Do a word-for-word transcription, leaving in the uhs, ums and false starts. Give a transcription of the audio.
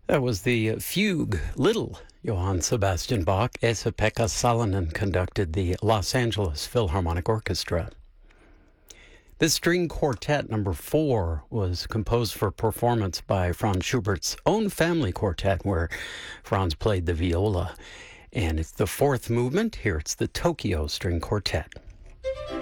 That was the fugue, Little, Johann Sebastian Bach. Esa-Pekka Salonen conducted the Los Angeles Philharmonic Orchestra. This string quartet number four was composed for performance by Franz Schubert's own family quartet, where Franz played the viola. And it's the fourth movement. Here it's the Tokyo String Quartet.